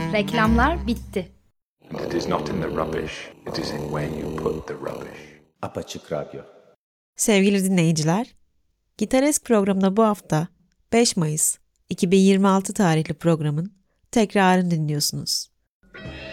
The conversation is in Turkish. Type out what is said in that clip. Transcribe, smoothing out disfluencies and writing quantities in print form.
Reklamlar bitti. It is not in the rubbish, it is in where you put the rubbish. Apaçık Radyo. Sevgili dinleyiciler, Gitaresk programında bu hafta 5 Mayıs 2026 tarihli programın tekrarını dinliyorsunuz.